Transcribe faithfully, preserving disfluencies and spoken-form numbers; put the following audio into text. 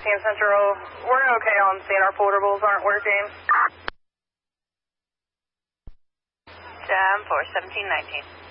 sixteen Central. We're okay on seeing our portables aren't working. Jam for seventeen nineteen.